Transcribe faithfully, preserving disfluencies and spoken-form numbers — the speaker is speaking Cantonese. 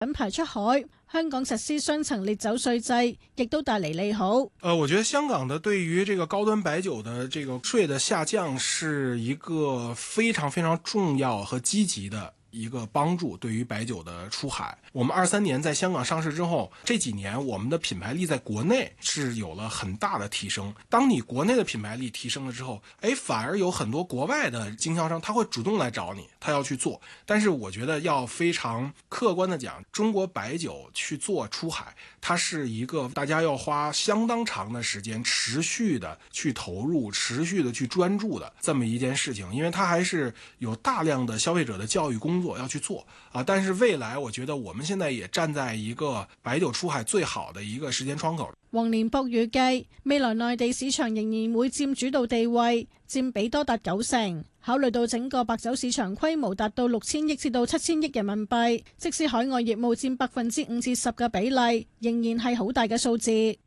品牌出海，香港實施雙層烈酒稅制，亦都帶嚟利好。 呃，我覺得香港的對於這個高端白酒的這個稅的下降是一個非常非常重要和積極的一個幫助，對於白酒的出海。我們二三年在香港上市之後，這幾年我們的品牌力在國內是有了很大的提升。當你國內的品牌力提升了之後，誒，反而有很多國外的經銷商他會主動來找你，他要去做。但是我覺得要非常客觀的講，中國白酒去做出海，它是一個大家要花相當長的時間持續的去投入，持續的去專注的這麼一件事情，因為它還是有大量的消費者的教育工作要去做啊。但是未來我覺得我們現在也站在一個白酒出海最好的一個時間窗口。 黃連博預計未來內地市場仍然會佔主導地位，佔比多達九成。考慮到整個白酒市場規模達到六千億至到七千億人民幣，即使海外業務佔百分之五至十嘅比例，仍然係好大嘅數字。